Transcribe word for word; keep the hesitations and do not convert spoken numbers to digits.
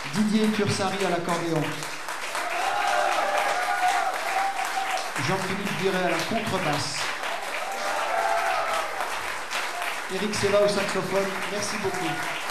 Didier Tursari à l'accordéon. Jean-Philippe Viret à la contrebasse. Eric Seva au saxophone. Merci beaucoup.